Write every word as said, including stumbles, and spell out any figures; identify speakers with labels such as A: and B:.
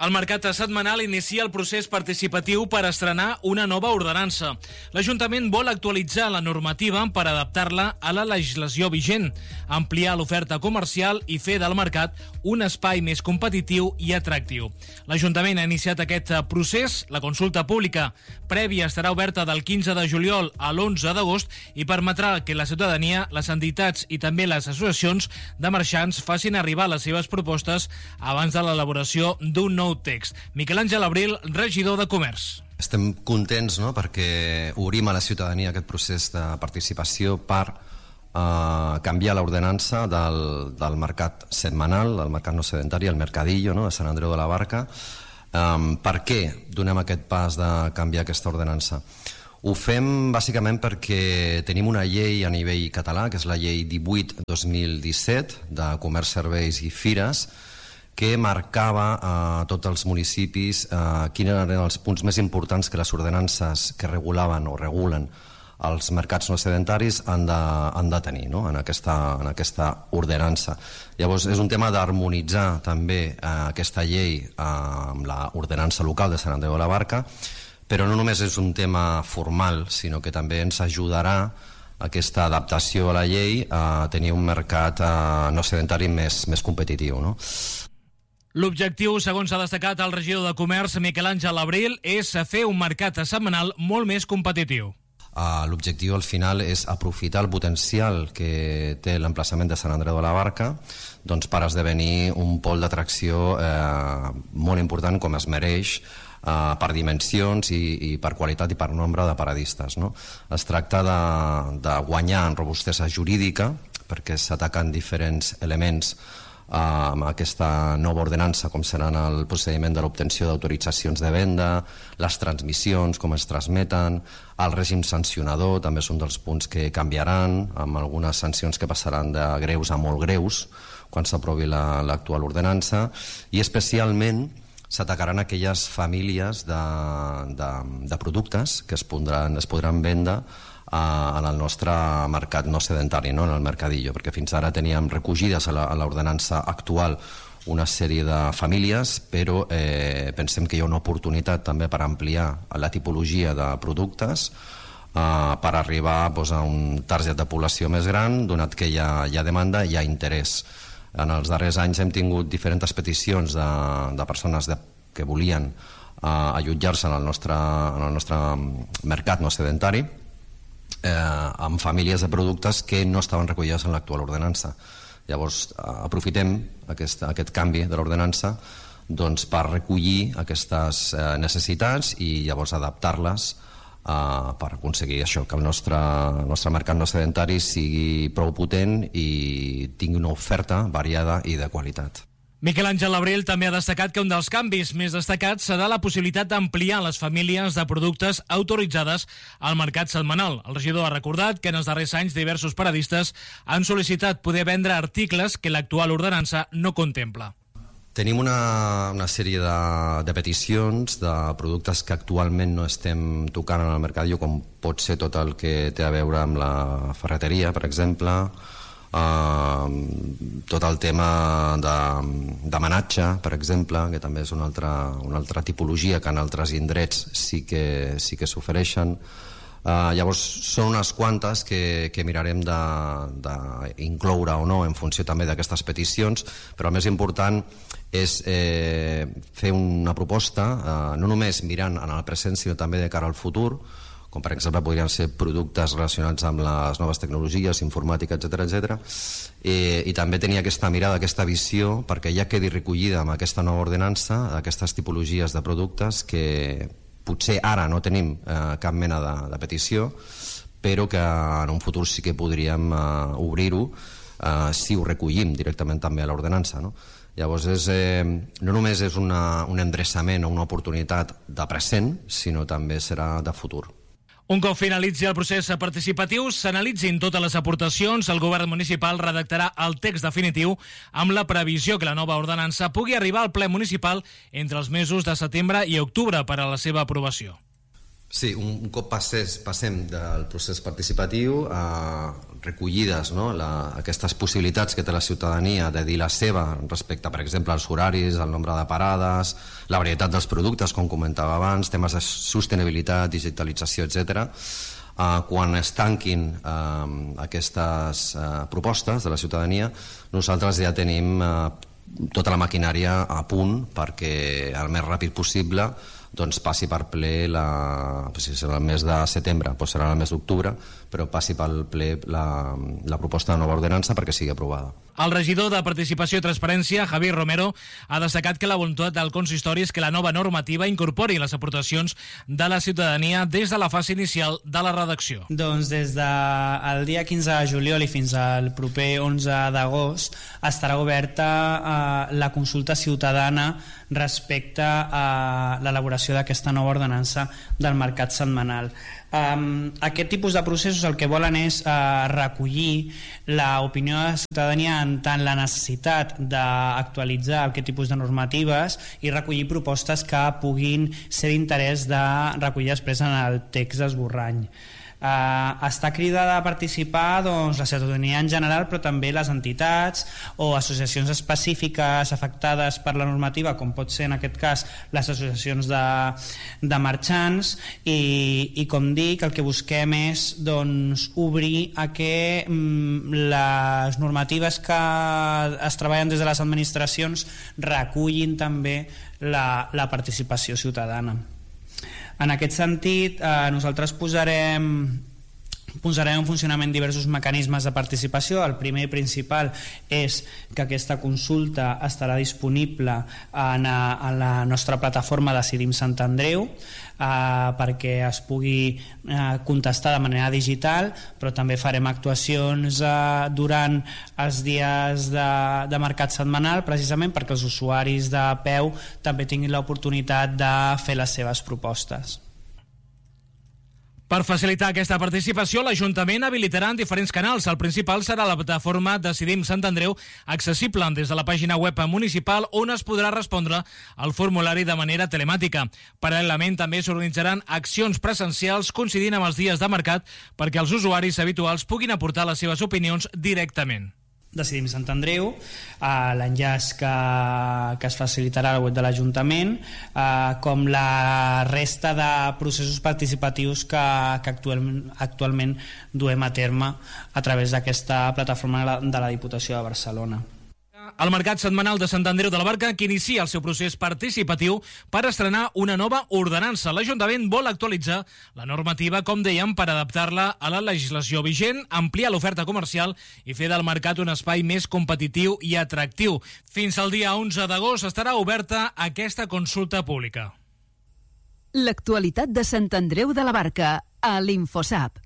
A: El mercat setmanal inicia el procés participatiu per estrenar una nova ordenança. L'Ajuntament vol actualitzar la normativa per adaptar-la a la legislació vigent, ampliar l'oferta comercial i fer del mercat un espai més competitiu i atractiu. L'Ajuntament ha iniciat aquest procés. La consulta pública prèvia estarà oberta del quinze de juliol a l'onze d'agost i permetrà que la ciutadania, les entitats i també les associacions de marxants facin arribar les seves propostes abans de l'elaboració d'un nou text. Miquel Àngel Abril, regidor de Comerç.
B: Estem contents, no?, perquè obrim a la ciutadania aquest procés de participació per eh, canviar l'ordenança del, del mercat setmanal, del mercat no sedentari, el mercadillo, no?, de Sant Andreu de la Barca. Um, per què donem aquest pas de canviar aquesta ordenança? Ho fem bàsicament perquè tenim una llei a nivell català, que és la llei divuit dos mil disset de Comerç, Serveis i Fires, que marcava a tots els municipis eh, quins eren els punts més importants que les ordenances que regulaven o regulen els mercats no sedentaris han de, han de tenir, no?, en, aquesta, en aquesta ordenança. Llavors és un tema d'harmonitzar també eh, aquesta llei eh, amb l'ordenança local de Sant Andreu de la Barca, però no només és un tema formal, sinó que també ens ajudarà aquesta adaptació a la llei a tenir un mercat eh, no sedentari més, més competitiu, no?
A: L'objectiu, segons ha destacat el regidor de Comerç, Miquel Àngel Abril, és fer un mercat setmanal molt més competitiu.
B: Uh, L'objectiu al final és aprofitar el potencial que té l'emplaçament de Sant Andreu de la Barca, doncs, per esdevenir un pol d'atracció eh, molt important, com es mereix, eh, per dimensions i, i per qualitat i per nombre de paradistes, no? Es tracta de, de guanyar en robustesa jurídica, perquè s'ataquen diferents elements amb aquesta nova ordenança, com seran el procediment de l'obtenció d'autoritzacions de venda, les transmissions, com es transmeten, el règim sancionador també és un dels punts que canviaran, amb algunes sancions que passaran de greus a molt greus quan s'aprovi l'actual la, ordenança, i especialment s'atacaran aquelles famílies de, de, de productes que es podran, es podran vendre en el nostre mercat no sedentari, no?, en el mercadillo, perquè fins ara teníem recollides a l'ordenança actual una sèrie de famílies, però eh, pensem que hi ha una oportunitat també per ampliar la tipologia de productes eh, per arribar doncs, a un target de població més gran, donat que hi ha, hi ha demanda i hi ha interès. En els darrers anys hem tingut diferents peticions de, de persones de, que volien eh, allotjar-se en el nostre, en el nostre mercat no sedentari, Eh, amb famílies de productes que no estaven recollides en l'actual ordenança. Llavors eh, aprofitem aquest, aquest canvi de l'ordenança, doncs, per recollir aquestes eh, necessitats i llavors adaptar-les eh, per aconseguir això, que el nostre, el nostre mercat no sedentari sigui prou potent i tingui una oferta variada i de qualitat.
A: Miquel Àngel Abril també ha destacat que un dels canvis més destacats serà la possibilitat d'ampliar les famílies de productes autoritzades al mercat setmanal. El regidor ha recordat que en els darrers anys diversos paradistes han sol·licitat poder vendre articles que l'actual ordenança no contempla.
B: Tenim una, una sèrie de, de peticions de productes que actualment no estem tocant en el mercadillo, com pot ser tot el que té a veure amb la ferreteria, per exemple, Uh, tot el tema de, de manatge, per exemple, que també és una altra, una altra tipologia que en altres indrets sí que, sí que s'ofereixen. Uh, llavors són unes quantes que, que mirarem d'incloure o no en funció també d'aquestes peticions, però el més important és eh, fer una proposta uh, no només mirant en el present sinó també de cara al futur, com per exemple podrien ser productes relacionats amb les noves tecnologies, informàtica, etcètera, etcètera, I, i també tenir aquesta mirada, aquesta visió, perquè ja quedi recollida amb aquesta nova ordenança aquestes tipologies de productes que potser ara no tenim eh, cap mena de, de petició, però que en un futur sí que podríem eh, obrir-ho eh, si ho recollim directament també a l'ordenança, no? Llavors és, eh, no només és una, un endreçament o una oportunitat de present, sinó també serà de futur.
A: Un cop finalitzi el procés participatiu, s'analitzin totes les aportacions, el govern municipal redactarà el text definitiu amb la previsió que la nova ordenança pugui arribar al ple municipal entre els mesos de setembre i octubre per a la seva aprovació.
B: Sí, un cop passés, passem del procés participatiu a recollides, no? la, aquestes possibilitats que té la ciutadania de dir la seva respecte, per exemple, als horaris, al nombre de parades, la varietat dels productes, com comentava abans, temes de sostenibilitat, digitalització, etcètera. Uh, quan es tanquin uh, aquestes uh, propostes de la ciutadania, nosaltres ja tenim uh, tota la maquinària a punt perquè el més ràpid possible doncs passi per ple la, si serà el mes de setembre, doncs serà el mes d'octubre, però passi pel ple la, la proposta de nova ordenança perquè sigui aprovada.
A: El regidor de Participació i Transparència, Javier Romero, ha destacat que la voluntat del consistori és que la nova normativa incorpori les aportacions de la ciutadania des de la fase inicial de la redacció.
C: Doncs des del dia quinze de juliol i fins al proper onze d'agost estarà oberta eh, la consulta ciutadana respecte a l'elaboració d'aquesta nova ordenança del mercat setmanal. Um, aquest tipus de processos el que volen és uh, recollir l'opinió de la ciutadania en tant la necessitat d'actualitzar aquest tipus de normatives i recollir propostes que puguin ser d'interès de recollir després en el text esborrany. Uh, està cridada a participar doncs, la ciutadania en general, però també les entitats o associacions específiques afectades per la normativa, com pot ser en aquest cas les associacions de, de marxants i, i com dic, el que busquem és doncs, obrir a que mm, les normatives que es treballen des de les administracions recullin també la, la participació ciutadana. En aquest sentit, eh, nosaltres posarem, posarem en funcionament diversos mecanismes de participació. El primer i principal és que aquesta consulta estarà disponible en, en la nostra plataforma Decidim Sant Andreu, eh, perquè es pugui eh, contestar de manera digital, però també farem actuacions eh, durant els dies de, de mercat setmanal, precisament perquè els usuaris de peu també tinguin l'oportunitat de fer les seves propostes.
A: Per facilitar aquesta participació, l'Ajuntament habilitarà en diferents canals. El principal serà la plataforma Decidim Sant Andreu, accessible des de la pàgina web municipal, on es podrà respondre al formulari de manera telemàtica. Paral·lelament, també s'organitzaran accions presencials coincidint amb els dies de mercat perquè els usuaris habituals puguin aportar les seves opinions directament.
C: Decidim Sant Andreu, eh, l'enllaç que, que es facilitarà al web de l'Ajuntament, eh, com la resta de processos participatius que, que actualment, actualment duem a terme a través d'aquesta plataforma de la Diputació de Barcelona.
A: El Mercat Setmanal de Sant Andreu de la Barca, que inicia el seu procés participatiu per estrenar una nova ordenança. L'Ajuntament vol actualitzar la normativa, com dèiem, per adaptar-la a la legislació vigent, ampliar l'oferta comercial i fer del mercat un espai més competitiu i atractiu. Fins al dia onze d'agost estarà oberta aquesta consulta pública.
D: L'actualitat de Sant Andreu de la Barca a l'Infosap.